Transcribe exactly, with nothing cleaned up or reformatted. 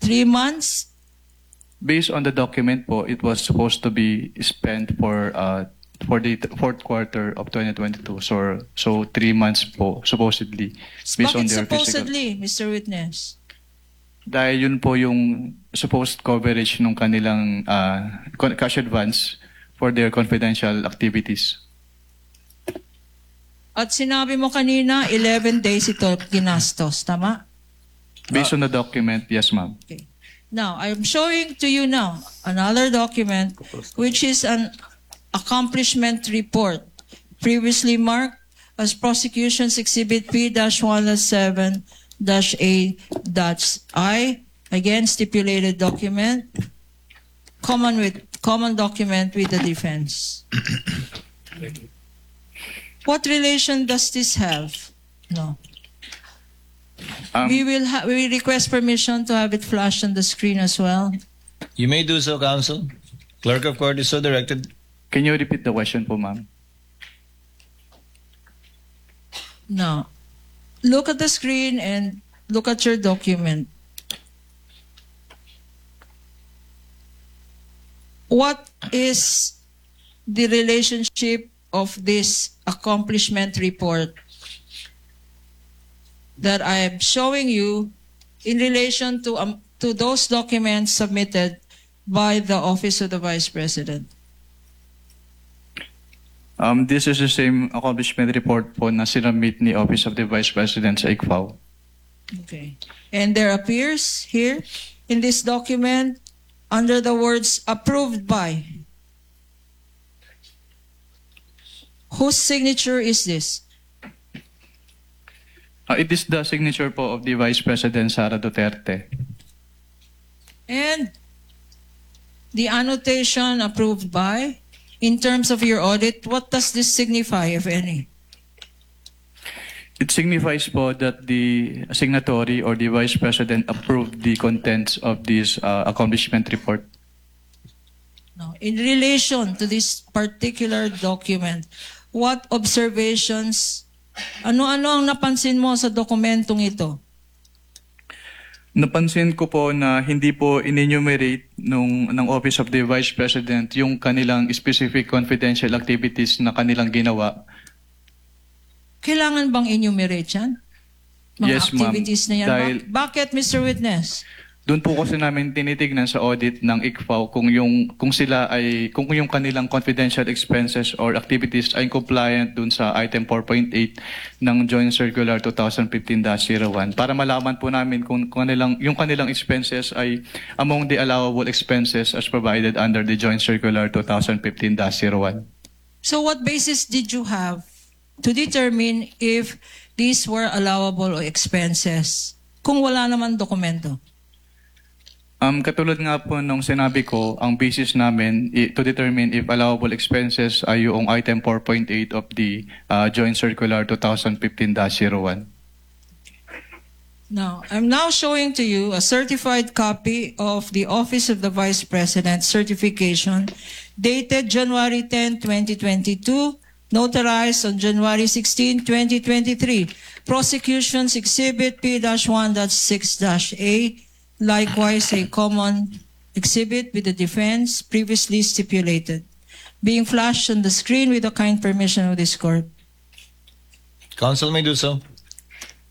Three months? Based on the document po, it was supposed to be spent for uh, for the fourth quarter of twenty twenty-two. So, so three months po, supposedly. Based on Bakit their physical. supposedly, Mister Witness? Dahil yun po yung supposed coverage ng kanilang uh, cash advance for their confidential activities. At sinabi mo kanina, eleven days ito ginastos, tama? Based on the document, yes, ma'am. Okay. Now, I'm showing to you now another document which is an accomplishment report previously marked as Prosecution's Exhibit P one seven A I, again stipulated document, common with common document with the defense. What relation does this have? No. Um, we will ha we will request permission to have it flashed on the screen as well. You may do so, counsel. Clerk of court is so directed. Can you repeat the question po, ma'am? No. Look at the screen and look at your document. What is the relationship of this accomplishment report that I am showing you in relation to um, to those documents submitted by the Office of the Vice President? Um, this is the same accomplishment report po na sinamit ni Office of the Vice President sa I C F A O. Okay. And there appears here in this document under the words approved by. Whose signature is this? Uh, it is the signature po of the Vice President Sara Duterte. And the annotation approved by, in terms of your audit, what does this signify, if any? It signifies po that the signatory or the Vice President approved the contents of this uh, accomplishment report. No. In relation to this particular document, what observations, ano-ano ang napansin mo sa dokumentong ito? Napansin ko po na hindi po in-enumerate nung, ng Office of the Vice President yung kanilang specific confidential activities na kanilang ginawa. Kailangan bang enumerate yan? Mga Yes, ma'am. activities na yan? Dahil- Bak- Bakit, Mister Witness? Doon po kasi namin tinitignan sa audit ng I C F A O kung yung kung sila ay kung yung kanilang confidential expenses or activities ay compliant doon sa item four point eight ng Joint Circular twenty fifteen dash zero one para malaman po namin kung, kung kanilang yung kanilang expenses ay among the allowable expenses as provided under the Joint Circular twenty fifteen dash zero one. So what basis did you have to determine if these were allowable expenses kung wala naman dokumento? Um, katulad nga po nung sinabi ko, ang basis namin i- to determine if allowable expenses ay yung item four point eight of the uh, Joint Circular twenty fifteen dash zero one. Now, I'm now showing to you a certified copy of the Office of the Vice President certification dated January tenth, twenty twenty-two, notarized on January sixteenth, twenty twenty-three. Prosecution's Exhibit P one six A, likewise a common exhibit with the defense previously stipulated, being flashed on the screen with the kind permission of this court. Counsel may do so.